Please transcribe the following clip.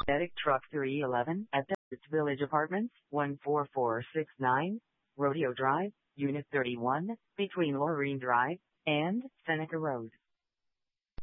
Medic Truck 311 at the Village Apartments, 14469, Rodeo Drive, Unit 31, between Laureen Drive and Seneca Road.